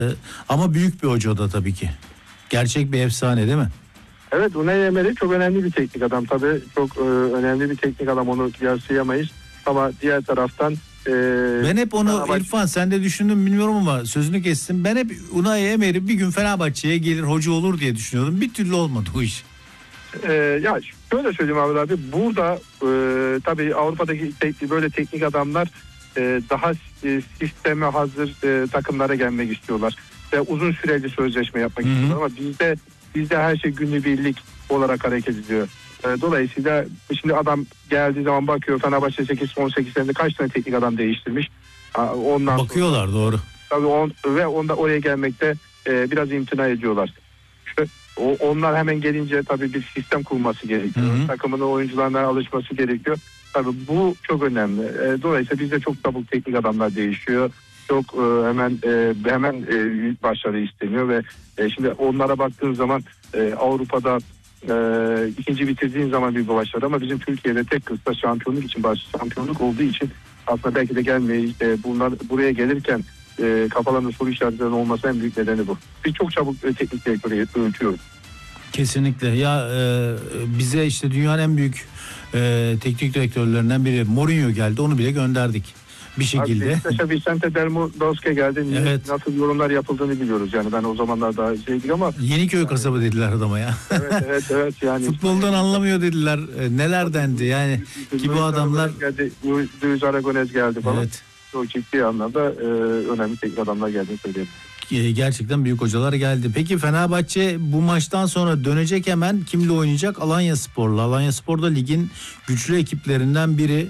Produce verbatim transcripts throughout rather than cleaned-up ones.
Ama büyük bir hoca da tabii ki. Gerçek bir efsane değil mi? Evet, Unai Emery çok önemli bir teknik adam. Tabii çok e, önemli bir teknik adam, onu kıyaslayamayız. Ama diğer taraftan... E, ben hep onu Fenerbahçe... İrfan sen de düşündün bilmiyorum ama sözünü kestim. Ben hep Unai Emery bir gün Fenerbahçe'ye gelir hoca olur diye düşünüyordum. Bir türlü olmadı o iş. E, ya şöyle söyleyeyim abi, abi burada e, tabii Avrupa'daki tek, böyle teknik adamlar e, daha e, sisteme hazır e, takımlara gelmek istiyorlar. Ve uzun süreli sözleşme yapmak Hı-hı. istiyorlar ama bizde bizde her şey günübirlik olarak hareket ediyor. E, dolayısıyla şimdi adam geldiği zaman bakıyor, Fenerbahçe sekiz on sekiz senede kaç tane teknik adam değiştirmiş. Ondan bakıyorlar sonra, doğru. Tabii on, ve onda oraya gelmekte e, biraz imtina ediyorlar. İşte o, onlar hemen gelince tabii bir sistem kurması gerekiyor. Hı hı. Takımının oyuncularına alışması gerekiyor. Tabii bu çok önemli. E, dolayısıyla bizde çok çabuk teknik adamlar değişiyor. Çok e, hemen e, hemen e, başarı isteniyor ve e, şimdi onlara baktığın zaman e, Avrupa'da e, ikinci bitirdiğin zaman bir başarı, ama bizim Türkiye'de tek kısıtla şampiyonluk için baş şampiyonluk olduğu için aslında belki de gelmeyi e, bunlar buraya gelirken e, kafalarında soru işaretlerinin olması en büyük nedeni bu. Biz çok çabuk e, teknik direktörü ölçüyoruz. Kesinlikle. Ya e, bize işte dünyanın en büyük e, teknik direktörlerinden biri Mourinho geldi. Onu bile gönderdik bir şekilde. Mesela Vicente Del Bosque geldi. Evet. Nasıl yorumlar yapıldığını biliyoruz. Yani ben o zamanlar daha şeydik ama. Yeniköy kasabı dediler adama ya. Evet evet evet. Yani. Futboldan anlamıyor dediler. E, neler dendi yani. Ki bu adamlar. Geldi, Luis Aragonés geldi falan. Evet. Çok ciddi anlamda e, önemli teknik adamlar geldiğini söyleyebilirim. Gerçekten büyük hocalar geldi. Peki Fenerbahçe bu maçtan sonra dönecek, hemen kimle oynayacak? Alanyaspor'la. Alanyaspor da ligin güçlü ekiplerinden biri.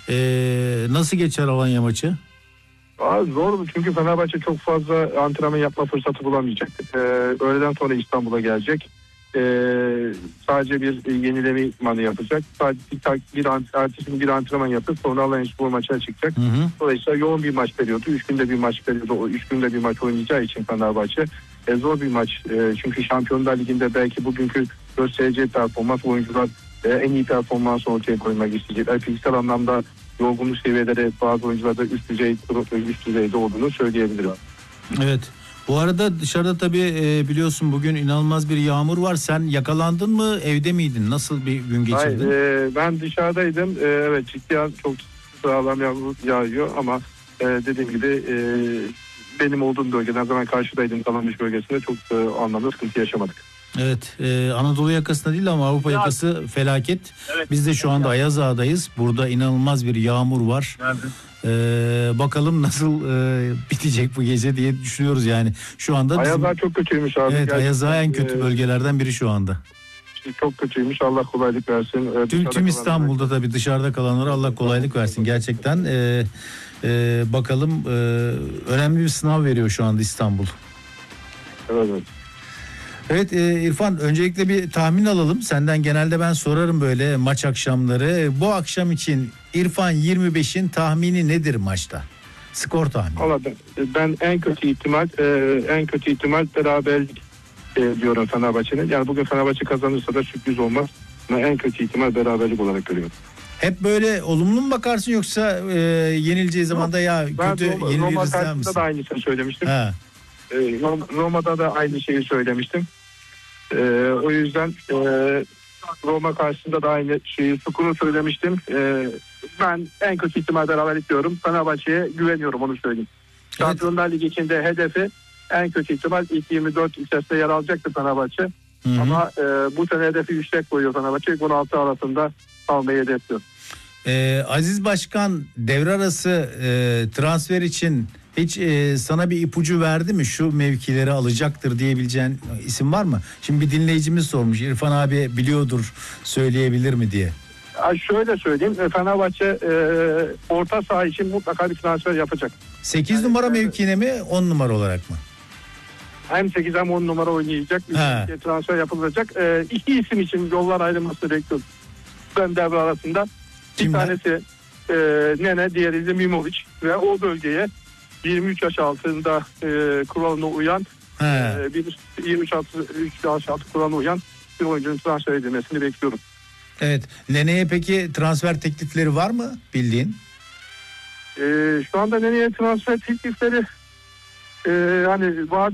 Ee, nasıl geçer Alanya maçı? Aa, zor, çünkü Fenerbahçe çok fazla antrenman yapma fırsatı bulamayacak. Ee, öğleden sonra İstanbul'a gelecek. Ee, sadece bir yenileme idmanı yapacak. Sadece bir, bir, bir antrenman yapıp sonra Alanyaspor maçına çıkacak. Hı hı. Dolayısıyla yoğun bir maç periyodu. Üç günde bir maç periyodu. Üç günde bir maç oynayacağı için Fenerbahçe e, zor bir maç. E, çünkü Şampiyonlar Ligi'nde belki bugünkü göstereceği performans, oyuncular e, en iyi performans ortaya koymak isteyecekler. Fiziksel anlamda yorgunluk seviyeleri bazı oyuncularda üst düzey üst düzeyde olduğunu söyleyebilirim. Evet. Bu arada dışarıda tabii e, biliyorsun bugün inanılmaz bir yağmur var. Sen yakalandın mı? Evde miydin? Nasıl bir gün geçirdin? Hayır, e, ben dışarıdaydım. E, evet, ciddi çok sağlam yağmur yağıyor ama e, dediğim gibi e, benim olduğum bölgeden zaman karşıdaydım, Kalamış bölgesinde çok e, anlamda sıkıntı yaşamadık. Evet, e, Anadolu yakasında değil ama Avrupa ya, yakası felaket. Evet. Biz de şu anda Ayaz Ağa'dayız. Burada inanılmaz bir yağmur var. Ee, bakalım nasıl e, bitecek bu gece diye düşünüyoruz yani. Şu anda Ayaz bizim... Ağa çok kötüymüş abi. Evet, Ayaz Ağa en kötü bölgelerden biri şu anda. Çok kötüymüş. Allah kolaylık versin. Ee, tüm tüm İstanbul'da tabii dışarıda kalanlara Allah kolaylık versin. Gerçekten e, e, bakalım e, önemli bir sınav veriyor şu anda İstanbul. Evet, evet. Evet e, İrfan, öncelikle bir tahmin alalım. Senden genelde ben sorarım böyle maç akşamları. Bu akşam için İrfan yirmi beşin tahmini nedir maçta? Skor tahmini. Vallahi ben, ben en kötü ihtimal e, en kötü ihtimal beraberlik e, diyorum Fenerbahçe'nin. Yani bugün Fenerbahçe kazanırsa da sürpriz olmaz. Ama en kötü ihtimal beraberlik olarak görüyorum. Hep böyle olumlu mu bakarsın, yoksa e, yenileceği zaman da ya ben kötü Roma, yeniliriz Roma der misin? da aynısını söylemiştim. Ha. E, Roma'da da aynı şeyi söylemiştim. E, o yüzden e, Roma karşısında da aynı şeyi skoru söylemiştim. E, ben en kötü ihtimal beraberlik diyorum. Fenerbahçe'ye güveniyorum, onu söyleyeyim. Evet. Şampiyonlar Ligi içinde hedefi en kötü ihtimal ilk yirmi dört içerisinde yer alacaktı Fenerbahçe. Hı-hı. Ama e, bu sene hedefi yüksek koyuyor Fenerbahçe. on altı arasında kalmayı hedefliyor. Ee, Aziz Başkan devre arası e, transfer için hiç e, sana bir ipucu verdi mi? Şu mevkileri alacaktır diyebileceğin isim var mı? Şimdi bir dinleyicimiz sormuş. İrfan abi biliyordur, söyleyebilir mi diye. Ya şöyle söyleyeyim. Fenerbahçe e, orta saha için mutlaka bir transfer yapacak. sekiz yani, numara mevkine mi, on numara olarak mı? Hem sekiz hem on numara oynayacak. Bir transfer yapılacak. E, iki isim için yollar ayrılması bekliyorum. Ben devre arasında. Kimler? Bir tanesi e, Nene, diğeri de Mimovic ve o bölgeye yirmi üç yaş altında e, kuralına uyan e, bir yirmi üç yaş altı kuralına uyan bir oyuncunun transfer edilmesini bekliyorum. Evet. Nene'ye peki transfer teklifleri var mı bildiğin? E, şu anda Nene'ye transfer teklifleri e, hani var.